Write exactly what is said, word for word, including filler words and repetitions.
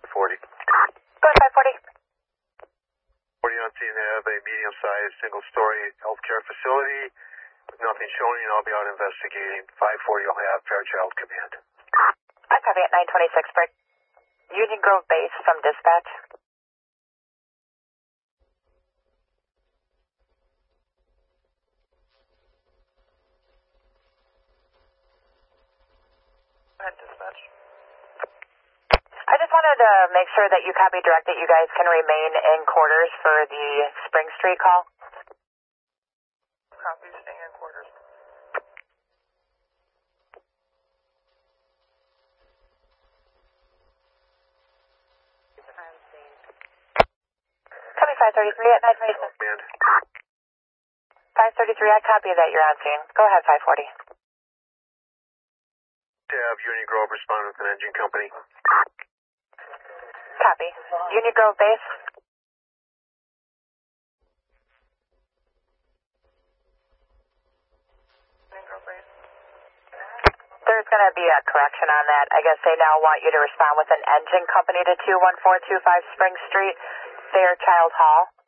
forty. Go ahead, five forty. forty on scene, have a medium-sized single-story healthcare facility with nothing showing. I'll be out investigating. five forty will have Fairchild Command. I copy at nine twenty-six, Brick. Union Grove Base from dispatch. Go ahead, dispatch. I just wanted to make sure that you copy direct that you guys can remain in quarters for the Spring Street call. Copy, staying in quarters. Copy five thirty-three at nine twenty-six. Command. five thirty-three, I copy that you're on scene. Go ahead, five forty. To have Union Grove respond with an engine company. Copy. Union Grove Base. Union Grove Base. There's going to be a correction on that. I guess they now want you to respond with an engine company to two one four two five Spring Street, Fairchild Hall.